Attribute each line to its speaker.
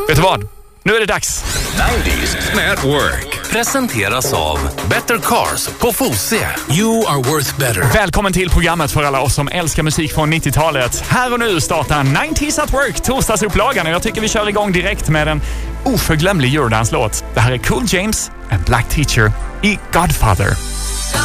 Speaker 1: Vet du vad? Nu är det dags.
Speaker 2: 90s Network presenteras av Better Cars på Fosie. You are worth better.
Speaker 1: Välkommen till programmet för alla oss som älskar musik från 90-talet. Här och nu startar 90s at Work, torsdagsupplagan, och jag tycker vi kör igång direkt med en oförglömlig Eurodance-låt. Det här är Cool James and Black Teacher i Godfather.